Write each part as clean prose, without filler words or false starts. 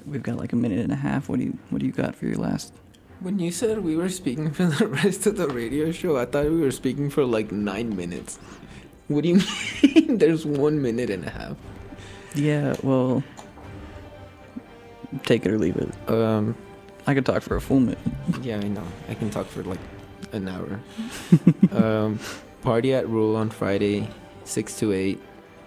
We've got like a minute and a half. What do you got for your last? When you said we were speaking for the rest of the radio show, I thought we were speaking for like 9 minutes. What do you mean? There's 1 minute and a half. Yeah, well, take it or leave it. I could talk for a full minute. Yeah, I know. I can talk for like an hour. Party at Rule on Friday, 6 to 8.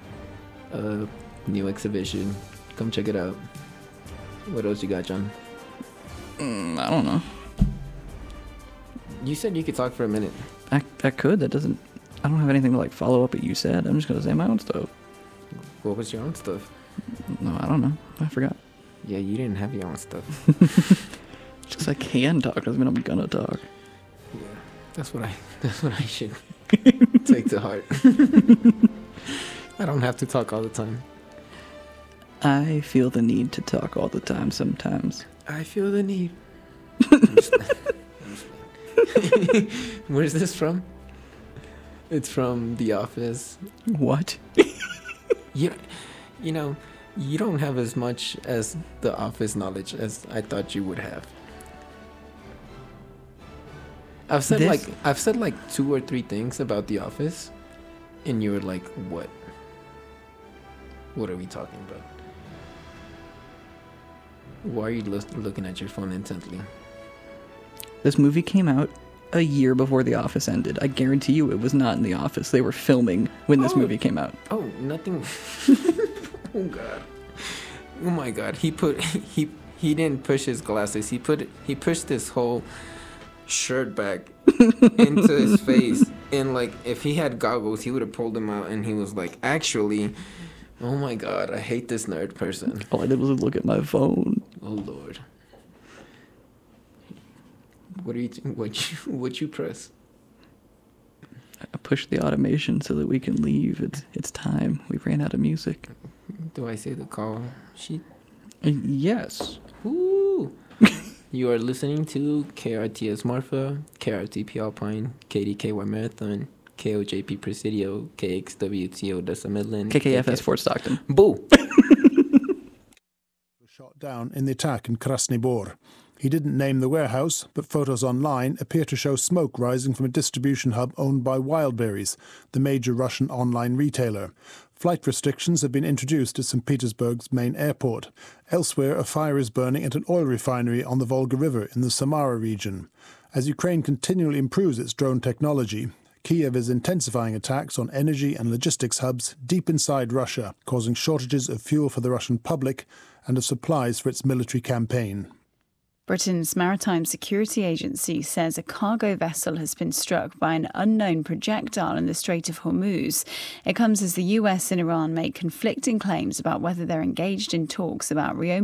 New exhibition. Come check it out. What else you got, John? I don't know. You said you could talk for a minute. I could. That doesn't... I don't have anything to like follow up what you said. I'm just going to say my own stuff. What was your own stuff? No, I don't know. I forgot. Yeah, you didn't have your own stuff. Just 'cause I can talk doesn't mean I'm gonna talk. Yeah, that's what I should take to heart. I don't have to talk all the time. I feel the need to talk all the time sometimes. I feel the need. Where's this from? It's from The Office. What? You know, you don't have as much as The Office knowledge as I thought you would have. I've said like 2 or 3 things about The Office, and you were like, "What? What are we talking about?" Why are you looking at your phone intently? This movie came out a year before The Office ended. I guarantee you it was not in The Office. They were filming when this movie came out. Oh, nothing. Oh God. Oh my God. He didn't push his glasses. He pushed his whole shirt back into his face, and like if he had goggles he would have pulled them out, and he was like, actually, oh my God, I hate this nerd person. All I did was look at my phone. Oh Lord. What you press? I pushed the automation so that we can leave. It's time. We ran out of music. Do I say the call sheet? Yes. Woo. You are listening to KRTS Marfa, KRTP Alpine, KDKY Marathon, KOJP Presidio, KXWTO Odessa Midland, KKFS Fort Stockton. Boo! Shot down in the attack in Krasny Bor. He didn't name the warehouse, but photos online appear to show smoke rising from a distribution hub owned by Wildberries, the major Russian online retailer. Flight restrictions have been introduced at St. Petersburg's main airport. Elsewhere, a fire is burning at an oil refinery on the Volga River in the Samara region. As Ukraine continually improves its drone technology, Kiev is intensifying attacks on energy and logistics hubs deep inside Russia, causing shortages of fuel for the Russian public and of supplies for its military campaign. Britain's Maritime Security Agency says a cargo vessel has been struck by an unknown projectile in the Strait of Hormuz. It comes as the US and Iran make conflicting claims about whether they're engaged in talks about reopening